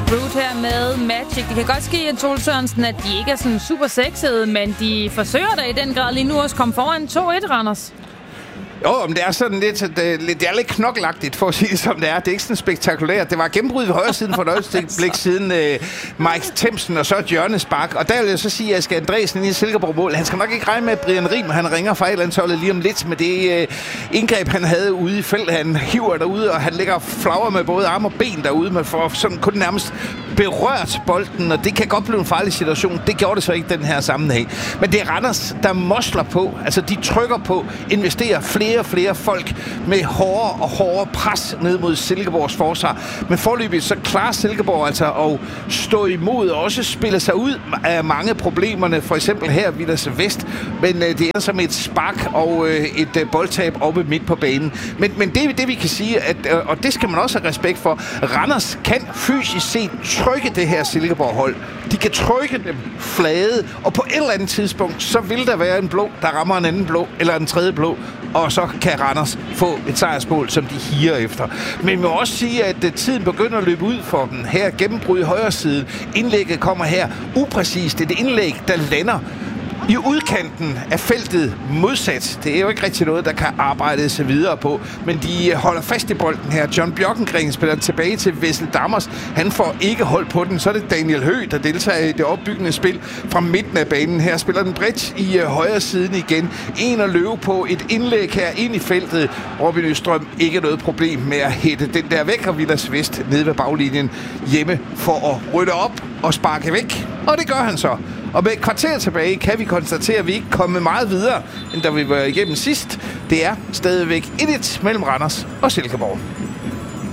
Root her med Magic. Det kan godt ske, at Troels Sørensen, at de ikke er sådan super sexede, men de forsøger da i den grad lige nu også komme foran 2-1, Randers. Jo, men det er sådan lidt, det er lidt knoklagtigt, for at sige det som det er. Det er ikke sådan spektakulært. Det var gennembrud ved højre siden for et øjeblik siden Mike Themsen og så et hjørnespark. Og der vil jeg så sige, at Asger Andresen i Silkeborg-mål. Han skal nok ikke regne med, at Brian Rim, han ringer fra Ejlandsholdet lige om lidt med det indgreb, han havde ude i feltet. Han hiver derude, og han ligger og flagrer med både arme og ben derude, men for sådan kun nærmest berørt bolden, og det kan godt blive en farlig situation. Det gjorde det så ikke den her sammenhæng. Men det er Randers, der mosler på. Altså, de trykker på, investerer flere og flere folk med hårdere og hårdere pres ned mod Silkeborgs forsvar. Men forløbigt så klarer Silkeborg altså at stå imod og også spille sig ud af mange problemerne. For eksempel her Vilas Vest. Men det er som et spark og et boldtab oppe midt på banen. Men det er det, vi kan sige, at, og det skal man også have respekt for. Randers kan fysisk set trykke det her Silkeborg-hold. De kan trykke dem flade, og på et eller andet tidspunkt, så vil der være en blå, der rammer en anden blå, eller en tredje blå, og så kan Randers få et sejrsmål, som de higer efter. Men vi må også sige, at tiden begynder at løbe ud for dem. Her gennembrud i højre side. Indlægget kommer her upræcist. Det er et indlæg, der lander i udkanten af feltet modsat. Det er jo ikke rigtig noget, der kan arbejdes sig videre på, men de holder fast i bolden her. John Bjørkengren spiller tilbage til Wessel Dammers. Han får ikke hold på den. Så er det Daniel Høgh, der deltager i det opbyggende spil fra midten af banen. Her spiller den bredt i højre siden igen. En at løbe på et indlæg her ind i feltet. Robin Østrøm ikke noget problem med at hætte den der væk, og Vilas Vest nede ved baglinjen hjemme for at rydde op og sparke væk. Og det gør han så. Og med et kvarter tilbage kan vi konstatere, at vi ikke kommer meget videre, end da vi var igennem sidst. Det er stadigvæk 1-1 mellem Randers og Silkeborg.